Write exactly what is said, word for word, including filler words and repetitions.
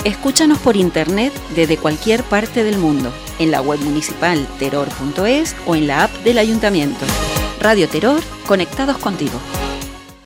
Escúchanos por internet desde cualquier parte del mundo, en la web municipal teror punto es o en la app del ayuntamiento. Radio Teror, conectados contigo.